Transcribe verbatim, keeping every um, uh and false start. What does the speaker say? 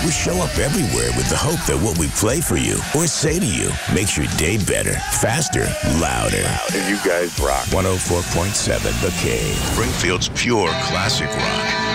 We show up everywhere with the hope that what we play for you or say to you makes your day better, faster, louder. You guys rock. one oh four point seven The Cave. Springfield's pure classic rock.